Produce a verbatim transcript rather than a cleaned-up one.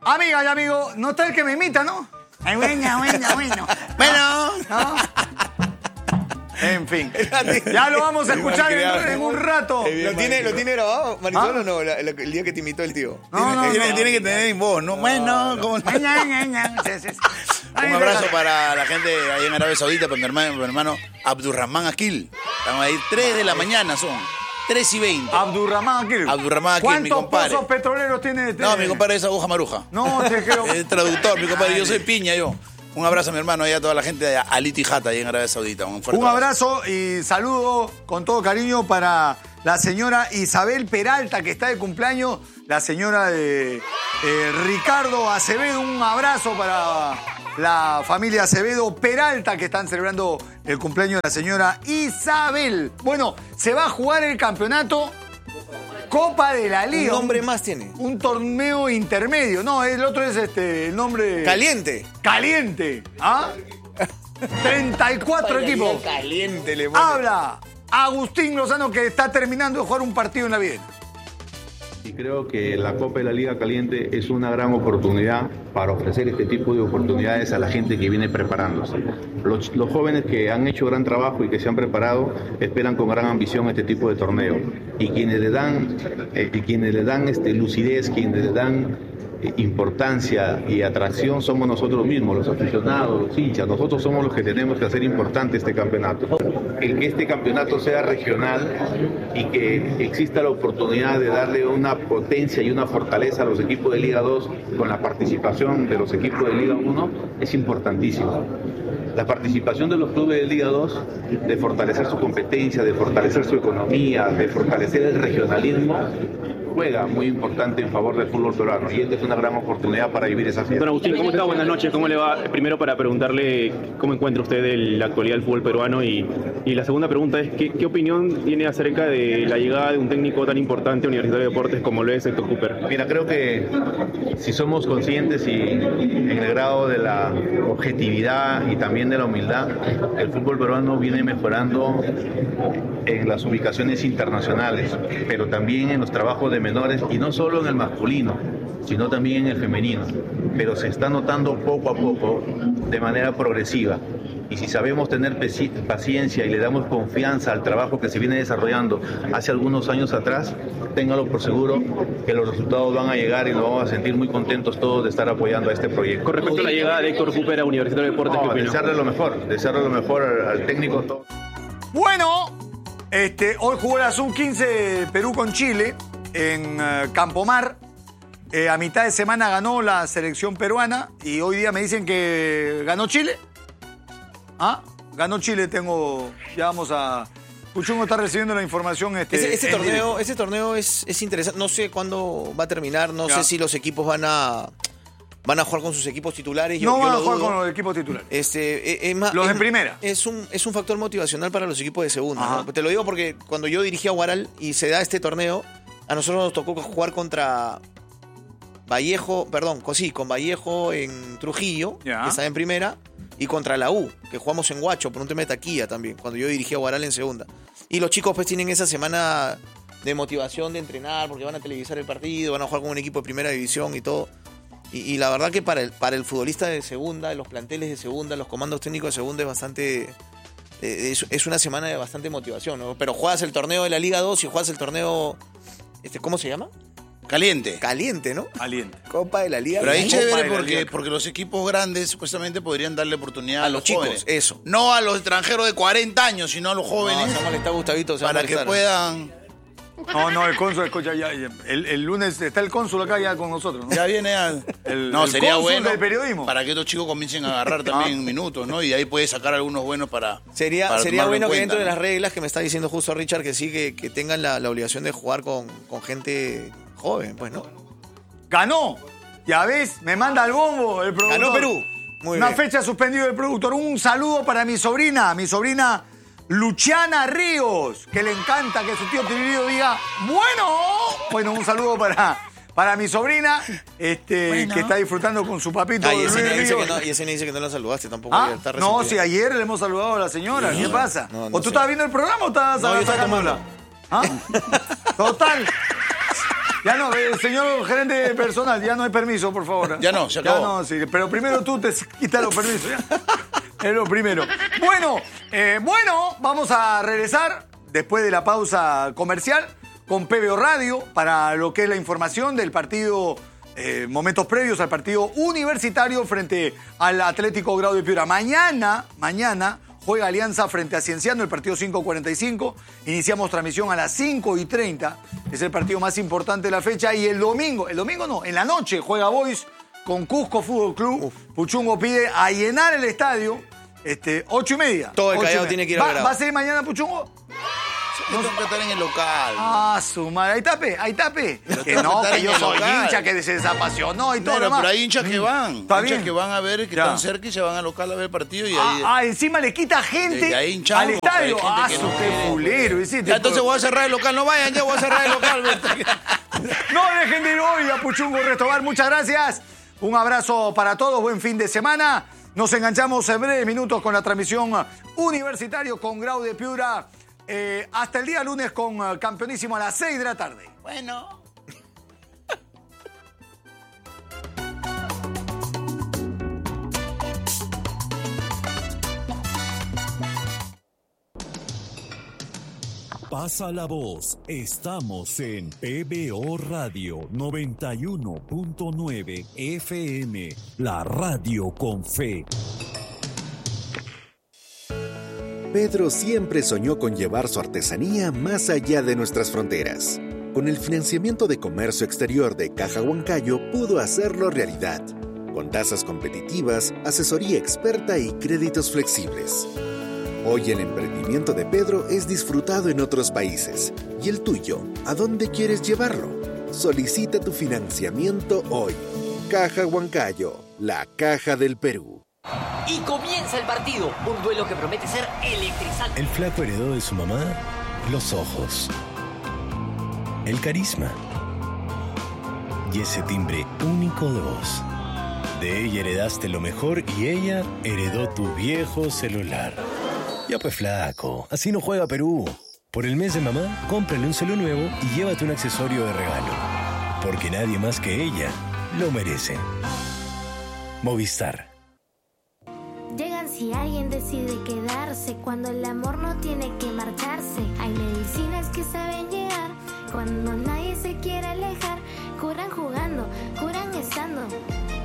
Amiga y amigo, no está el que me imita, ¿no? Ay, bueno, bueno, bueno. Bueno, ¿no? En fin, ya lo vamos a escuchar en, en un rato. ¿Lo tiene, ¿Lo tiene grabado, Marisol, ¿Ah? o no? La, la, el día que te imitó el tío. No, tiene, no, tiene, no. tiene que tener en voz, ¿no? Bueno, ¿cómo no? Un abrazo para la gente ahí en Arabia Saudita, para mi hermano, mi hermano Abdurrahman Akil. Estamos ahí, tres de la mañana son. tres y veinte. Abdurrahman Akil. Abdurrahman Akil, mi compadre. ¿Cuántos pozos petroleros tiene este? No, mi compadre es aguja maruja. No, te creo. Es traductor, mi compadre. Yo soy piña, yo. Un abrazo a mi hermano y a toda la gente de Aliti Jata, ahí en Arabia Saudita. Un, Un abrazo y saludo con todo cariño para la señora Isabel Peralta, que está de cumpleaños. La señora de eh, Ricardo Acevedo. Un abrazo para la familia Acevedo Peralta, que están celebrando el cumpleaños de la señora Isabel. Bueno, se va a jugar el campeonato Copa de la Liga. ¿Un nombre más tiene? Un torneo intermedio. No, el otro es este, el nombre... Caliente. Caliente. ¿Ah? treinta y cuatro equipos. Caliente le pone. Habla Agustín Lozano, que está terminando de jugar un partido en la Videna. Y creo que la Copa de la Liga Caliente es una gran oportunidad para ofrecer este tipo de oportunidades a la gente que viene preparándose. Los, los jóvenes que han hecho gran trabajo y que se han preparado esperan con gran ambición este tipo de torneo. Y quienes le dan, eh, y quienes le dan este, lucidez, quienes le dan eh, importancia y atracción somos nosotros mismos, los aficionados, los hinchas. Nosotros somos los que tenemos que hacer importante este campeonato. El que este campeonato sea regional y que exista la oportunidad de darle una potencia y una fortaleza a los equipos de Liga dos con la participación de los equipos de Liga uno es importantísimo. La participación de los clubes de Liga dos, de fortalecer su competencia, de fortalecer su economía, de fortalecer el regionalismo, juega muy importante en favor del fútbol peruano y esta es una gran oportunidad para vivir esa fiesta. Don Agustín, ¿cómo está? Buenas noches, ¿cómo le va? Primero para preguntarle cómo encuentra usted el, la actualidad del fútbol peruano y, y la segunda pregunta es ¿qué, qué opinión tiene acerca de la llegada de un técnico tan importante a Universitario de Deportes como lo es Héctor Cooper? Mira, creo que si somos conscientes y en el grado de la objetividad y también de la humildad, el fútbol peruano viene mejorando en las ubicaciones internacionales, pero también en los trabajos de menores y no solo en el masculino, sino también en el femenino, pero se está notando poco a poco de manera progresiva. Y si sabemos tener paciencia y le damos confianza al trabajo que se viene desarrollando hace algunos años atrás, téngalo por seguro que los resultados van a llegar y nos vamos a sentir muy contentos todos de estar apoyando a este proyecto. Con respecto a la llegada de Héctor Cooper a Universitario de Deportes, no, ¿qué opina? Desearle lo mejor, desearle lo mejor al, al técnico. Todo. Bueno, este, hoy jugó la sub quince Perú con Chile en uh, Campomar. Eh, a mitad de semana ganó la selección peruana y hoy día me dicen que ganó Chile. ¿Ah? Ganó Chile, tengo... Ya vamos a... Puchungo está recibiendo la información. Este, ese, ese, torneo, ese torneo es, es interesante. No sé cuándo va a terminar. No ya. sé si los equipos van a... Van a jugar con sus equipos titulares. Yo, no yo van a lo jugar dudo. con los equipos titulares. Este, es, es más, los es, de primera. Es un, es un factor motivacional para los equipos de segunda, ¿no? Te lo digo porque cuando yo dirigí a Huaral y se da este torneo, a nosotros nos tocó jugar contra Vallejo, perdón, sí, con Vallejo en Trujillo, ya. que está en primera, y contra la U, que jugamos en Huacho por un tema de taquilla también, cuando yo dirigí a Huaral en segunda. Y los chicos pues tienen esa semana de motivación de entrenar porque van a televisar el partido, van a jugar con un equipo de primera división y todo. Y, y la verdad que para el, para el futbolista de segunda, los planteles de segunda, los comandos técnicos de segunda es bastante... Eh, es, es una semana de bastante motivación, ¿no? Pero juegas el torneo de la Liga dos y juegas el torneo... Este, ¿cómo se llama? Caliente. Caliente, ¿no? Caliente. Copa de la Liga. Pero ahí es chévere Liga. porque, porque los equipos grandes supuestamente podrían darle oportunidad a, a los, los chicos, jóvenes. Eso. No a los extranjeros de cuarenta años, sino a los jóvenes. No, se molesta Gustavito, se para que puedan... No, no, el cónsul, escucha, ya, ya, el, el lunes está el cónsul acá ya con nosotros, ¿no? Ya viene al... El, no, el sería cónsul bueno del periodismo. Para que estos chicos comiencen a agarrar también ah. minutos, ¿no? Y ahí puede sacar algunos buenos para... Sería, para sería bueno que cuenta, dentro ¿no? de las reglas que me está diciendo justo Richard, que sí, que, que tengan la, la obligación de jugar con, con gente joven, pues, ¿no? ¡Ganó! Ya ves, me manda el bombo el productor. ¡Ganó Perú! Muy Una bien. fecha suspendida del productor. Un saludo para mi sobrina, mi sobrina Luciana Ríos, que le encanta que su tío Tirirido diga ¡bueno! Bueno, un saludo para, para mi sobrina, este, bueno. que está disfrutando con su papito. Ah, y, ese Luis dice Ríos. que no, y ese me dice que no la saludaste tampoco. ¿Ah? Está No, si ayer le hemos saludado a la señora, ¿qué pasa? No, no ¿O tú sé. estabas viendo el programa o estabas No, yo estaba sacándola? ¿Ah? Total. Ya no, eh, señor gerente personal, ya no hay permiso, por favor. Ya no, se acabó. Ya no, sí, pero primero tú te quitas los permisos, ¿ya? Es lo primero. Bueno, eh, bueno, vamos a regresar después de la pausa comercial con P B O Radio para lo que es la información del partido, eh, momentos previos al partido universitario frente al Atlético Grau de Piura. Mañana, mañana juega Alianza frente a Cienciano, el partido cinco cuarenta y cinco. Iniciamos transmisión a las cinco y treinta. Es el partido más importante de la fecha. Y el domingo, el domingo no, en la noche juega Boys con Cusco Fútbol Club. Uf. Puchungo pide a llenar el estadio, este, ocho y media. Todo el ocho Callao tiene que ir a ¿Va, ¿Va a ser mañana Puchungo? No tengo que estar en el local. Ah, su madre. Ahí tape, ahí tape. Que no, que yo soy hincha, que se desapasionó y todo Pero, lo demás. pero hay hinchas que van. Está hinchas bien. que van a ver, que Ya. están cerca y se van al local a ver el partido. Y Ah, ahí, ah, encima le quita gente Y ahí hinchamos, al estadio. porque hay Ah, gente su que no qué quiere. fulero. ¿sí? Ya, entonces voy a cerrar el local. No vayan, ya voy a cerrar el local. No dejen de ir hoy a Puchungo Restobar. Muchas gracias. Un abrazo para todos. Buen fin de semana. Nos enganchamos en breves minutos con la transmisión Universitario con Grau de Piura. Eh, hasta el día lunes con uh, Campeonísimo a las seis de la tarde. Bueno. Pasa la voz, estamos en P B O Radio noventa y uno punto nueve F M, la radio con fe. Pedro siempre soñó con llevar su artesanía más allá de nuestras fronteras. Con el financiamiento de comercio exterior de Caja Huancayo pudo hacerlo realidad, con tasas competitivas, asesoría experta y créditos flexibles. Hoy el emprendimiento de Pedro es disfrutado en otros países. ¿Y el tuyo? ¿A dónde quieres llevarlo? Solicita tu financiamiento hoy. Caja Huancayo, la caja del Perú. Y comienza el partido, un duelo que promete ser electrizante. El flaco heredó de su mamá los ojos, el carisma y ese timbre único de voz. De ella heredaste lo mejor y ella heredó tu viejo celular. Ya pues flaco, así no juega Perú. Por el mes de mamá, cómprale un celu nuevo y llévate un accesorio de regalo. Porque nadie más que ella lo merece. Movistar. Llegan si alguien decide quedarse, cuando el amor no tiene que marcharse. Hay medicinas que saben llegar, cuando nadie se quiere alejar. Curan jugando, curan estando.